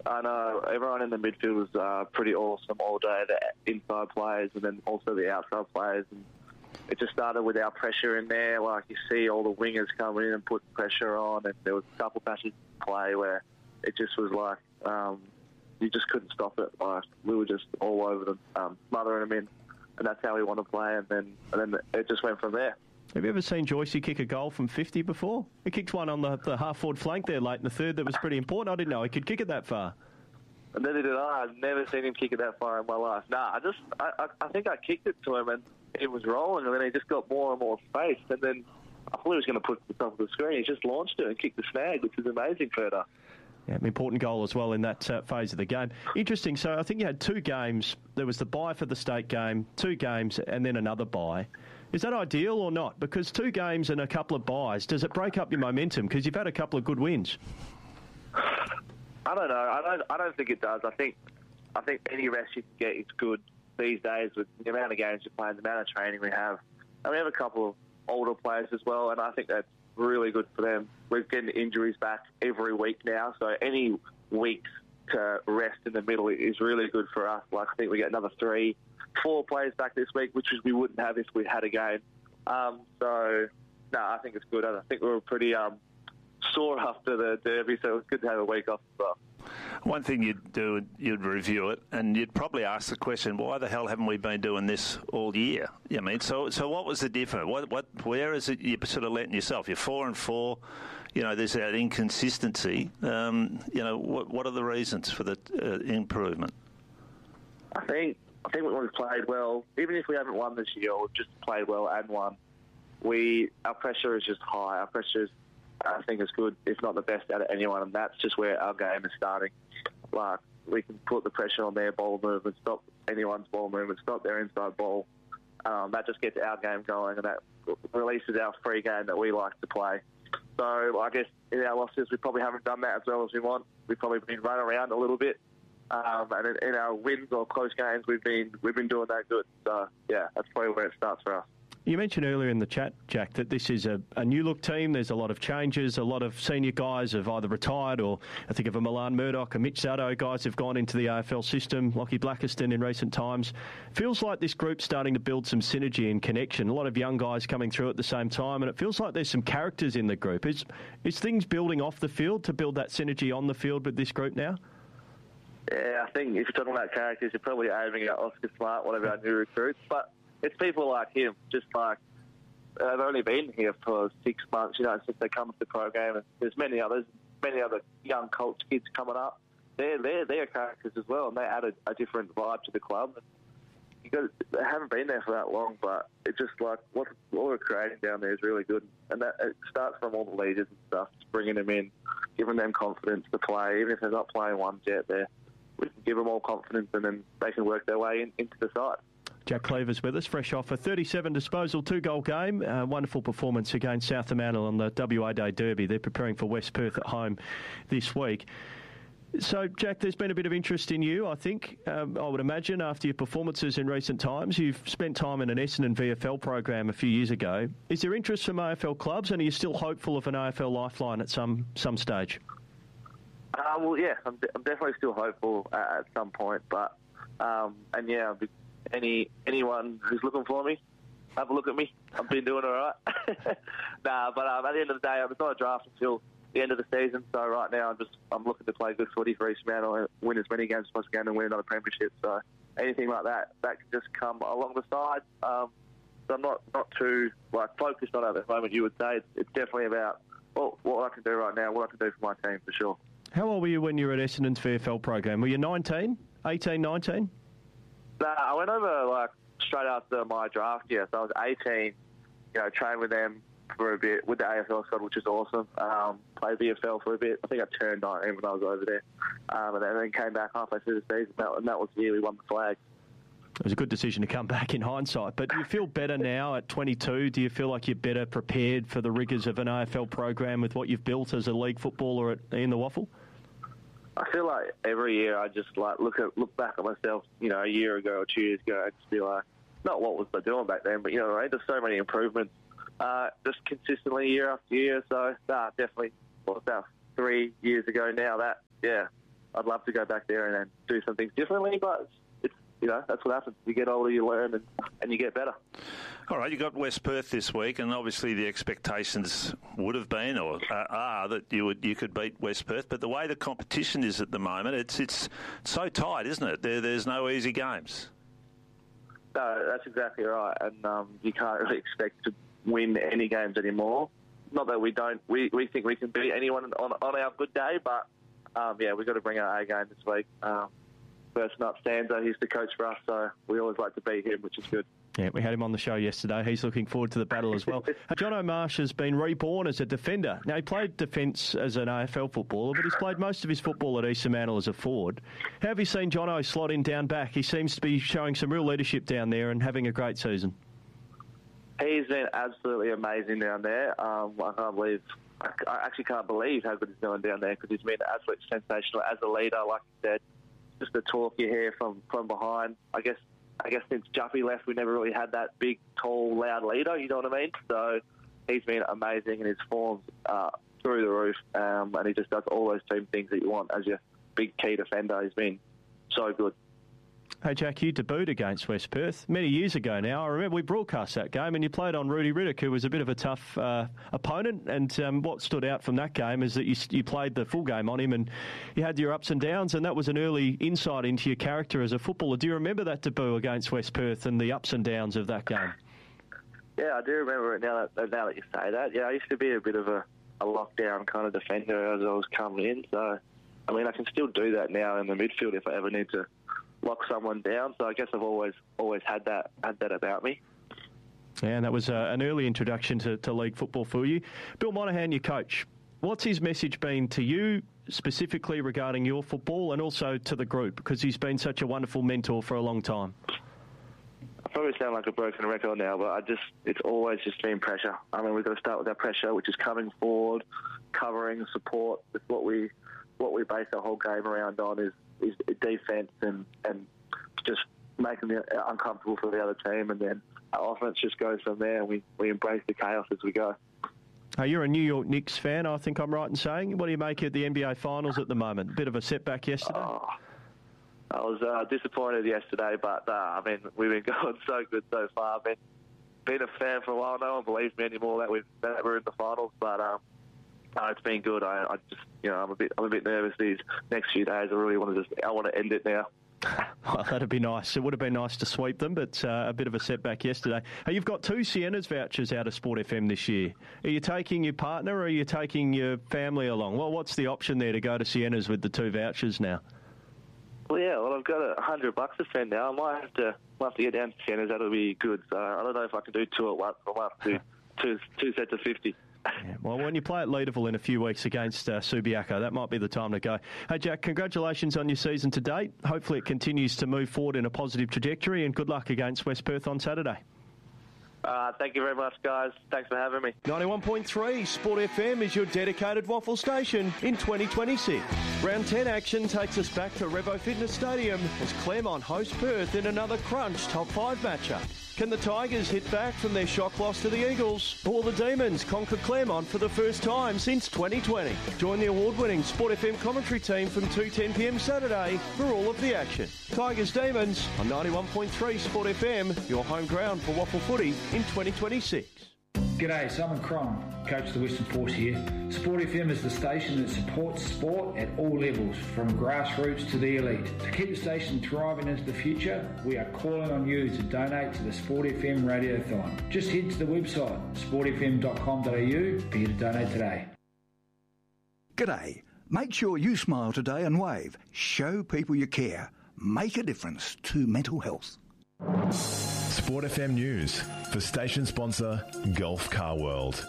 I know everyone in the midfield was pretty awesome all day, the inside players and then also the outside players. And it just started with our pressure in there. Like, you see all the wingers coming in and putting pressure on, and there was a couple passages of play where it just was like you just couldn't stop it. Like, we were just all over them, smothering them in, and that's how we want to play. And then it just went from there. Have you ever seen Joycey kick a goal from 50 before? He kicked one on the half-forward flank there late in the third that was pretty important. I didn't know he could kick it that far. And neither did I. I've never seen him kick it that far in my life. Nah, I think I kicked it to him and it was rolling, and then he just got more and more space. And then I thought he was going to put it to the top of the screen. He just launched it and kicked the snag, which is amazing further. Yeah, an important goal as well in that phase of the game. Interesting. So I think you had 2 games. There was the bye for the state game, 2 games, and then another bye. Is that ideal or not? Because 2 games and a couple of byes, does it break up your momentum? Because you've had a couple of good wins. I don't know. I don't think it does. I think any rest you can get is good these days with the amount of games you play and the amount of training we have. And we have a couple of older players as well, and I think that's really good for them. We're getting injuries back every week now, so any weeks to rest in the middle is really good for us. Like, I think we get another 3-4 players back this week, which we wouldn't have if we had a game. I think it's good. I think we were pretty sore after the derby, so it was good to have a week off as well. One thing you'd do, you'd review it, and you'd probably ask the question, why the hell haven't we been doing this all year? I mean, so what was the difference? Where is it you're sort of letting yourself? You're 4-4, there's that inconsistency. What are the reasons for the improvement? I think when we've played well, even if we haven't won this year, we've just played well and won. Our pressure is just high. Our pressure is, I think, is good, if not the best out of anyone, and that's just where our game is starting. Like, we can put the pressure on their ball movement, stop anyone's ball movement, stop their inside ball. That just gets our game going, and that releases our free game that we like to play. So I guess in our losses, we probably haven't done that as well as we want. We've probably been run around a little bit. And in our wins or close games, we've been doing that good. So, yeah, that's probably where it starts for us. You mentioned earlier in the chat, Jack, that this is a new-look team. There's a lot of changes. A lot of senior guys have either retired or, I think of a Milan Murdoch, a Mitch Zaddo, guys have gone into the AFL system, Lockie Blackiston in recent times. Feels like this group's starting to build some synergy and connection. A lot of young guys coming through at the same time, and it feels like there's some characters in the group. Is things building off the field to build that synergy on the field with this group now? Yeah, I think if you're talking about characters, you're probably aiming at Oscar Smart, one of our new recruits. But it's people like him, just like they've only been here for 6 months, since they come to the program. And there's many other young Colts kids coming up. They're characters as well, and they added a different vibe to the club. And they haven't been there for that long, but it's just like what we're creating down there is really good. And that it starts from all the leaders and stuff, just bringing them in, giving them confidence to play, even if they're not playing ones yet. We can give them all confidence, and then they can work their way into the side. Jack Cleaver's with us, fresh off a 37 disposal, 2-goal game. Wonderful performance against South Amanda on the WA Day Derby. They're preparing for West Perth at home this week. So, Jack, there's been a bit of interest in you, I think. I would imagine, after your performances in recent times. You've spent time in an Essendon VFL program a few years ago. Is there interest from AFL clubs, and are you still hopeful of an AFL lifeline at some stage? Well, yeah, I'm definitely still hopeful at some point, but anyone who's looking for me, have a look at me. I've been doing all right. But at the end of the day, it's not a draft until the end of the season. So right now, I'm looking to play good footy for East Fremantle, win as many games as possible, and win another premiership. So anything like that can just come along the side. So I'm not too focused on it at the moment. You would say it's definitely about what I can do right now, what I can do for my team for sure. How old were you when you were at Essendon's VFL program? Were you 19, 18, 19? Nah, I went over straight after my draft year, so I was 18. Trained with them for a bit with the AFL squad, which is awesome. Played VFL for a bit. I think I turned 19 when I was over there, and then came back halfway through the season, and that was the year we won the flag. It was a good decision to come back in hindsight. But do you feel better now at 22? Do you feel like you're better prepared for the rigours of an AFL program with what you've built as a league footballer in the Waffle? I feel like every year I just look back at myself, a year ago or 2 years ago, and just be like, not what was I doing back then, but there's so many improvements, just consistently year after year. So definitely, about 3 years ago now. I'd love to go back there and then do some things differently, but it's that's what happens. You get older, you learn, and you get better. All right, you got West Perth this week, and obviously the expectations would have been or are that you could beat West Perth. But the way the competition is at the moment, it's so tight, isn't it? There's no easy games. No, that's exactly right, and you can't really expect to win any games anymore. Not that we don't. We think we can beat anyone on our good day, but we've got to bring our A game this week. First up, Stanza, he's the coach for us, so we always like to beat him, which is good. Yeah, we had him on the show yesterday. He's looking forward to the battle as well. Jono Marsh has been reborn as a defender. Now, he played defence as an AFL footballer, but he's played most of his football at East Fremantle as a forward. How have you seen Jono slot in down back? He seems to be showing some real leadership down there and having a great season. He's been absolutely amazing down there. I actually can't believe how good he's doing down there, because he's been absolutely sensational as a leader, like you said. Just the talk you hear from behind. I guess since Juffy left, we never really had that big, tall, loud leader, you know what I mean? So he's been amazing, and his form's through the roof, and he just does all those team things that you want as your big key defender. He's been so good. Hey, Jack, you debuted against West Perth many years ago now. I remember we broadcast that game and you played on Rudy Riddick, who was a bit of a tough opponent. And what stood out from that game is that you played the full game on him and you had your ups and downs, and that was an early insight into your character as a footballer. Do you remember that debut against West Perth and the ups and downs of that game? Yeah, I do remember it now that you say that. Yeah, I used to be a bit of a lockdown kind of defender as I was coming in. So, I mean, I can still do that now in the midfield if I ever need to lock someone down. So I guess I've always had that about me. Yeah, and that was an early introduction to league football for you. Bill Monahan, your coach. What's his message been to you specifically regarding your football and also to the group? Because he's been such a wonderful mentor for a long time. I probably sound like a broken record now, but it's always just been pressure. I mean, we've got to start with our pressure, which is coming forward, covering, support. It's what we base our whole game around on is defence and just making it uncomfortable for the other team, and then our offense just goes from there, and we embrace the chaos as we go. You're a New York Knicks fan, I think I'm right in saying. What do you make of the NBA Finals at the moment? Bit of a setback yesterday? I was disappointed yesterday, but I mean, we've been going so good so far. I've been a fan for a while. No one believes me anymore that we're in the finals, but it's been good. I just, I'm a bit nervous these next few days. I really want to end it now. Well, that'd be nice. It would have been nice to sweep them, but a bit of a setback yesterday. Hey, you've got 2 Sienna's vouchers out of Sport FM this year. Are you taking your partner or are you taking your family along? Well, what's the option there to go to Sienna's with the 2 vouchers now? Well, I've got $100 to spend now. I might have to get down to Sienna's. That'll be good. So I don't know if I can do 2 at once. I might have to do two sets of 50. Yeah, well, when you play at Leederville in a few weeks against Subiaco, that might be the time to go. Hey, Jack, congratulations on your season to date. Hopefully it continues to move forward in a positive trajectory, and good luck against West Perth on Saturday. Thank you very much, guys. Thanks for having me. 91.3 Sport FM is your dedicated waffle station in 2026. Round 10 action takes us back to Revo Fitness Stadium as Claremont host Perth in another crunch top 5 matchup. Can the Tigers hit back from their shock loss to the Eagles? Or the Demons conquer Claremont for the first time since 2020? Join the award-winning Sport FM commentary team from 2:10pm Saturday for all of the action. Tigers Demons on 91.3 Sport FM, your home ground for waffle footy in 2026. G'day, Simon Cron, coach of the Western Force here. Sport FM is the station that supports sport at all levels, from grassroots to the elite. To keep the station thriving into the future, we are calling on you to donate to the Sport FM Radiothon. Just head to the website, sportfm.com.au, for you to donate today. G'day. Make sure you smile today and wave. Show people you care. Make a difference to mental health. Sport FM News for station sponsor Gulf Car World.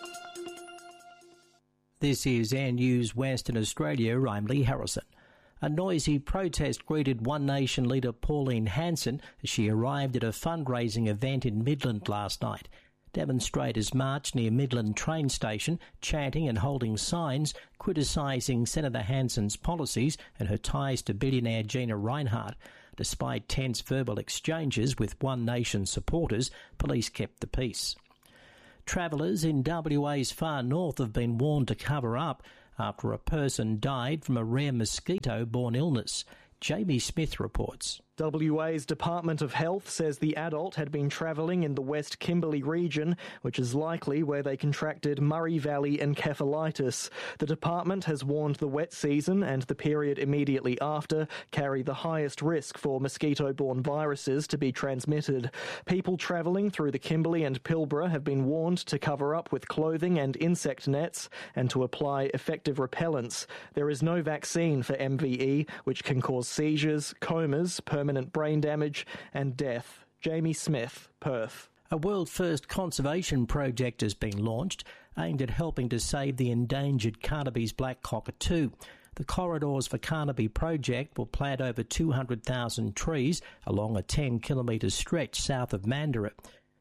This is Air News Western Australia. I'm Lee Harrison. A noisy protest greeted One Nation leader Pauline Hanson as she arrived at a fundraising event in Midland last night. Demonstrators marched near Midland train station, chanting and holding signs criticising Senator Hanson's policies and her ties to billionaire Gina Rinehart. Despite tense verbal exchanges with One Nation supporters, police kept the peace. Travellers in WA's far north have been warned to cover up after a person died from a rare mosquito-borne illness. Jamie Smith reports. WA's Department of Health says the adult had been travelling in the West Kimberley region, which is likely where they contracted Murray Valley encephalitis. The department has warned the wet season and the period immediately after carry the highest risk for mosquito-borne viruses to be transmitted. People travelling through the Kimberley and Pilbara have been warned to cover up with clothing and insect nets and to apply effective repellents. There is no vaccine for MVE, which can cause seizures, comas, permanent brain damage and death. Jamie Smith, Perth. A world-first conservation project has been launched aimed at helping to save the endangered Carnaby's black cockatoo. The Corridors for Carnaby project will plant over 200,000 trees along a 10-kilometre stretch south of Mandarin.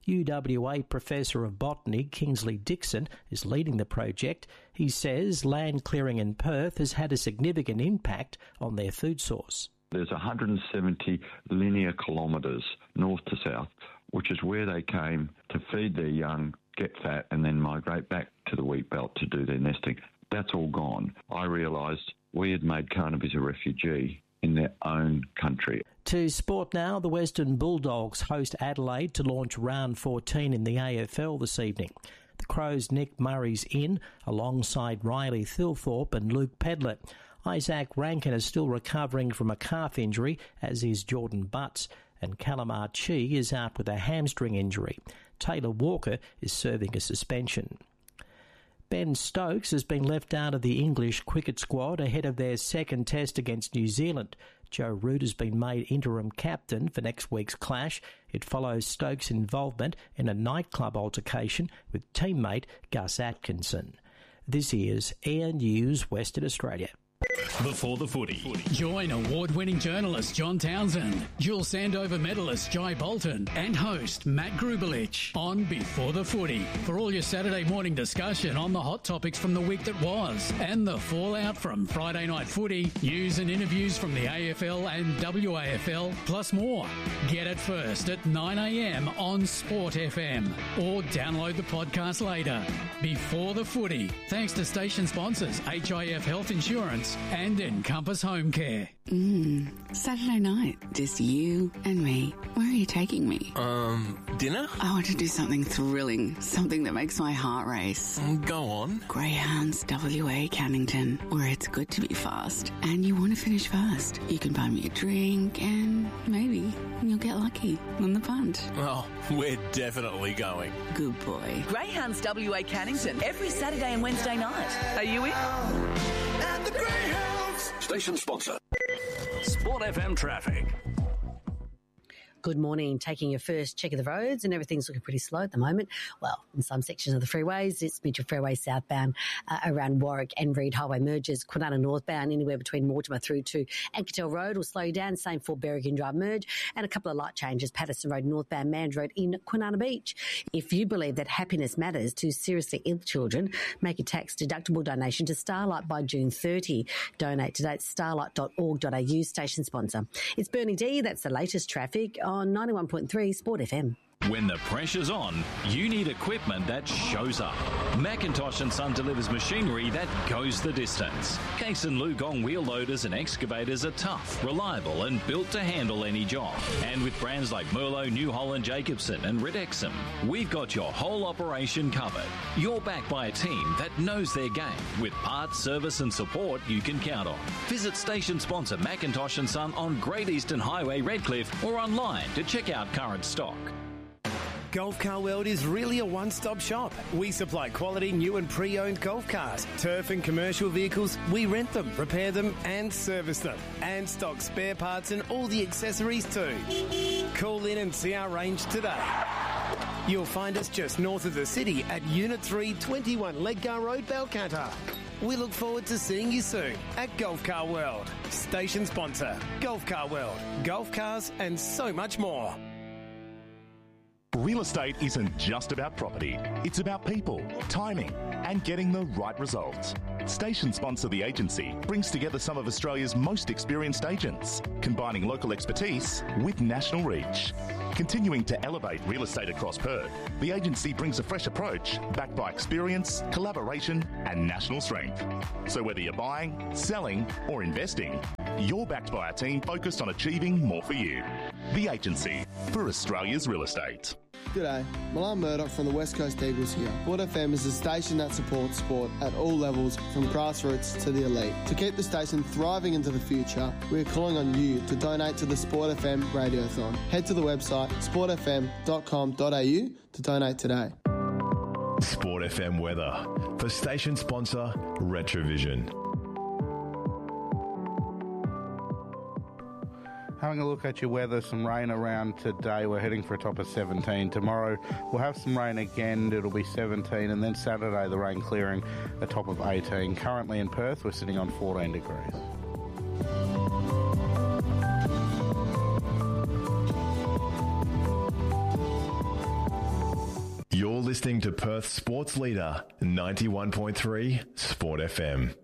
UWA Professor of Botany Kingsley Dixon is leading the project. He says land clearing in Perth has had a significant impact on their food source. There's 170 linear kilometres north to south, which is where they came to feed their young, get fat and then migrate back to the wheat belt to do their nesting. That's all gone. I realised we had made Carnaby's a refugee in their own country. To sport now, the Western Bulldogs host Adelaide to launch round 14 in the AFL this evening. The Crows' Nick Murray's in, alongside Riley Thilthorpe and Luke Pedlett. Isaac Rankin is still recovering from a calf injury, as is Jordan Butts, and Callum Archie is out with a hamstring injury. Taylor Walker is serving a suspension. Ben Stokes has been left out of the English cricket squad ahead of their second test against New Zealand. Joe Root has been made interim captain for next week's clash. It follows Stokes' involvement in a nightclub altercation with teammate Gus Atkinson. This is Air News Western Australia. Before the Footy. Join award-winning journalist John Townsend, dual Sandover medalist Jai Bolton and host Matt Grubelich on Before the Footy for all your Saturday morning discussion on the hot topics from the week that was and the fallout from Friday night footy, news and interviews from the AFL and WAFL, plus more. Get it first at 9 a.m. on Sport FM or download the podcast later. Before the Footy, thanks to station sponsors HIF Health Insurance and Encompass Home Care. Saturday night, just you and me. Where are you taking me? Dinner? I want to do something thrilling, something that makes my heart race. Go on. Greyhounds WA Cannington, where it's good to be fast and you want to finish first. You can buy me a drink and maybe you'll get lucky on the punt. Oh, we're definitely going. Good boy. Greyhounds WA Cannington, every Saturday and Wednesday night. Are you in? At the Greyhounds. Station sponsor. Sport FM traffic. Good morning. Taking your first check of the roads, and everything's looking pretty slow at the moment. Well, in some sections of the freeways, it's Mitchell Freeway southbound around Warwick and Reid Highway merges. Kwinana northbound anywhere between Mortimer through to Anketel Road will slow you down. Same for Berrigan Drive merge, and a couple of light changes. Patterson Road northbound, Mands Road in Kwinana Beach. If you believe that happiness matters to seriously ill children, make a tax-deductible donation to Starlight by June 30. Donate today at starlight.org.au, station sponsor. It's Bernie D. That's the latest traffic on 91.3 Sport FM. When the pressure's on, you need equipment that shows up. Macintosh & Son delivers machinery that goes the distance. Case & Lugong wheel loaders and excavators are tough, reliable and built to handle any job. And with brands like Merlo, New Holland, Jacobson and Ridexum, we've got your whole operation covered. You're backed by a team that knows their game with parts, service and support you can count on. Visit station sponsor Macintosh & Son on Great Eastern Highway, Redcliffe, or online to check out current stock. Golf Car World is really a one-stop shop. We supply quality new and pre-owned golf cars, turf and commercial vehicles. We rent them, repair them and service them. And stock spare parts and all the accessories too. Call in and see our range today. You'll find us just north of the city at Unit 3, 21 Ledgar Road, Balcatta. We look forward to seeing you soon at Golf Car World. Station sponsor, Golf Car World. Golf cars and so much more. Real estate isn't just about property. It's about people, timing, and getting the right results. Station sponsor The Agency brings together some of Australia's most experienced agents, combining local expertise with national reach. Continuing to elevate real estate across Perth, The Agency brings a fresh approach backed by experience, collaboration and national strength. So whether you're buying, selling or investing, you're backed by a team focused on achieving more for you. The Agency, for Australia's real estate. G'day, Milan Murdoch from the West Coast Eagles here. Sport FM is a station that supports sport at all levels, from grassroots to the elite. To keep the station thriving into the future, we are calling on you to donate to the Sport FM Radiothon. Head to the website sportfm.com.au to donate today. Sport FM weather for station sponsor Retrovision. Having a look at your weather, some rain around today. We're heading for a top of 17. Tomorrow we'll have some rain again. It'll be 17. And then Saturday the rain clearing, a top of 18. Currently in Perth we're sitting on 14 degrees. You're listening to Perth Sports Leader 91.3 Sport FM.